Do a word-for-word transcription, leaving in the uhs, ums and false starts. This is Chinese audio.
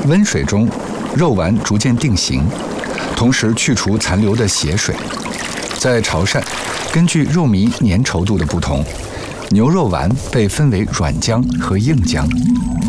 温水中，肉丸逐渐定型，同时去除残留的血水。在潮汕，根据肉糜粘稠度的不同，牛肉丸被分为软浆和硬浆。